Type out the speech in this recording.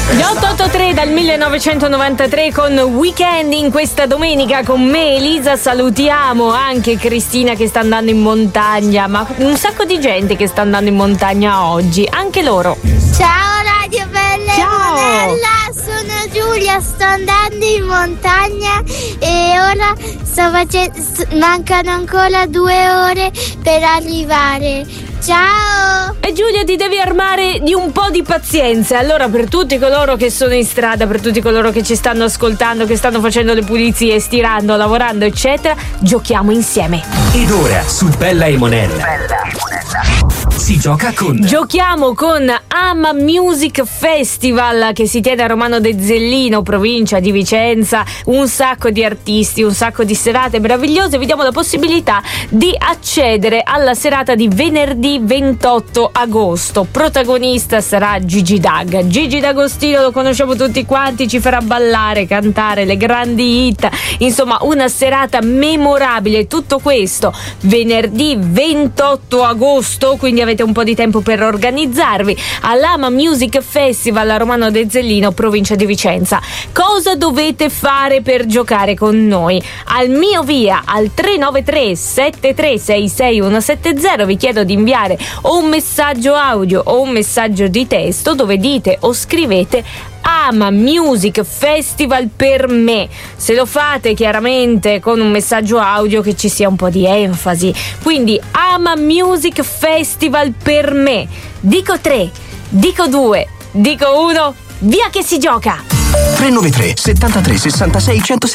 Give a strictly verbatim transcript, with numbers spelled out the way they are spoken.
Gli otto otto tre dal millenovecentonovantatré con Weekend in questa domenica con me Elisa. Salutiamo anche Cristina che sta andando in montagna, ma un sacco di gente che sta andando in montagna oggi, anche loro. Ciao Radio Bella e Monella, sono Giulia, sto andando in montagna e ora sto facendo, mancano ancora due ore per arrivare. Ciao! E Giulia, ti devi armare di un po' di pazienza. Allora, per tutti coloro che sono in strada, per tutti coloro che ci stanno ascoltando, che stanno facendo le pulizie, stirando, lavorando, eccetera, giochiamo insieme. Ed ora su Bella e Monella, Bella e Monella si gioca con Giochiamo con Ama Music Festival che si tiene a Romano de Zellino, provincia di Vicenza. Un sacco di artisti, un sacco di serate meravigliose. Vi diamo la possibilità di accedere alla serata di venerdì ventotto agosto. Protagonista sarà Gigi Dag. Gigi D'Agostino lo conosciamo tutti quanti, ci farà ballare, cantare le grandi hit. Insomma, una serata memorabile. Tutto questo venerdì ventotto agosto, quindi avete un po' di tempo per organizzarvi all'Ama Music Festival a Romano de Zellino, provincia di Vicenza. Cosa dovete fare per giocare con noi? Al mio via al tre nove tre sette tre sei sei uno sette zero vi chiedo di inviare o un messaggio audio o un messaggio di testo dove dite o scrivete Ama Music Festival per me. Se lo fate chiaramente con un messaggio audio che ci sia un po' di enfasi, quindi Ama Music Festival per me. Dico tre, dico due, dico uno, via che si gioca. tre nove tre settantatré sessantasei centosei